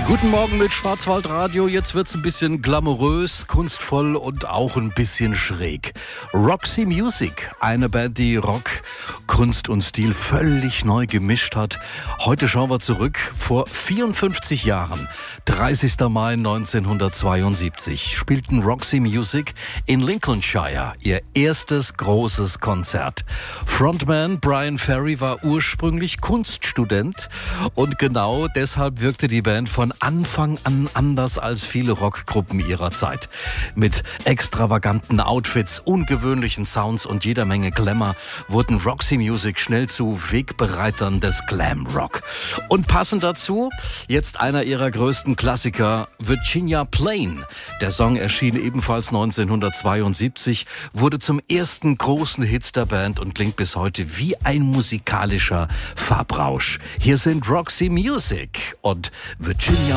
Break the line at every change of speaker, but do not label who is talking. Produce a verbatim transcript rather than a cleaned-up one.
Guten Morgen mit Schwarzwaldradio. Jetzt wird's ein bisschen glamourös, kunstvoll und auch ein bisschen schräg. Roxy Music, eine Band, die Rock, Kunst und Stil völlig neu gemischt hat. Heute schauen wir zurück. Vor vierundfünfzig Jahren, dreißigster Mai neunzehnhundertzweiundsiebzig, spielten Roxy Music in Lincolnshire ihr erstes großes Konzert. Frontman Bryan Ferry war ursprünglich Kunststudent und genau deshalb wirkte die Band von Anfang an anders als viele Rockgruppen ihrer Zeit. Mit extravaganten Outfits, ungewöhnlichen Sounds und jeder Menge Glamour wurden Roxy Music schnell zu Wegbereitern des Glam Rock. Und passend dazu, jetzt einer ihrer größten Klassiker, Virginia Plain. Der Song erschien ebenfalls neunzehnhundertzweiundsiebzig, wurde zum ersten großen Hit der Band und klingt bis heute wie ein musikalischer Farbrausch. Hier sind Roxy Music und Virginia